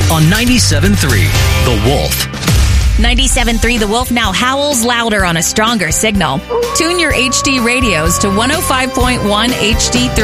on 97.3 The Wolf. 97.3 The Wolf now howls louder on a stronger signal. Tune your HD radios to 105.1 HD3.